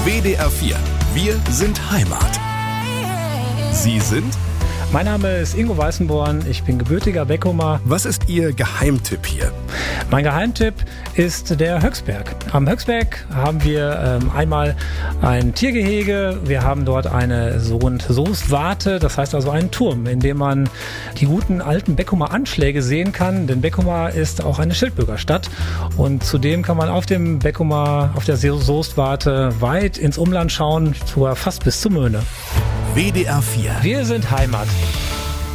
WDR 4. Wir sind Heimat. Sie sind? Mein Name ist Ingo Weißenborn, ich bin gebürtiger Beckumer. Was ist Ihr Geheimtipp hier? Mein Geheimtipp ist der Höchsberg. Am Höchsberg haben wir einmal ein Tiergehege, wir haben dort eine Soestwarte, das heißt also einen Turm, in dem man die guten alten Beckumer Anschläge sehen kann, denn Beckuma ist auch eine Schildbürgerstadt und zudem kann man auf dem Beckumer, auf der Soestwarte weit ins Umland schauen, sogar fast bis zur Möhne. WDR 4. Wir sind Heimat.